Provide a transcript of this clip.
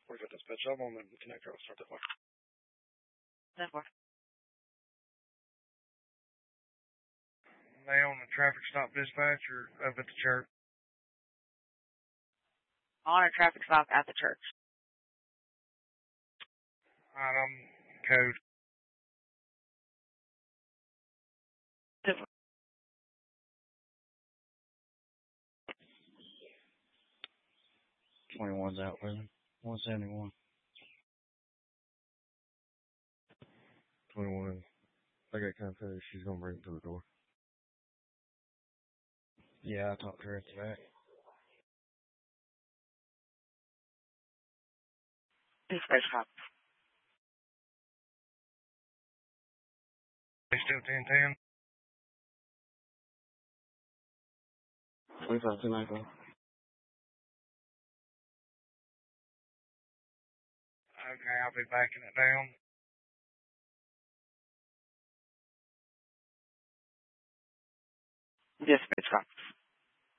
45 dispatch, I'm on the connector. I'll start that way. That way. They on the traffic stop dispatch or up at the church? On a traffic stop at the church. Alright, I'm code. That way. 21's out with him. 171. 21. I got confidence she's gonna bring it to the door. Yeah, I talked to her at the back. Dispatch cop. They still 1010? 25 295. Okay, I'll be backing it down. Dispatch cop.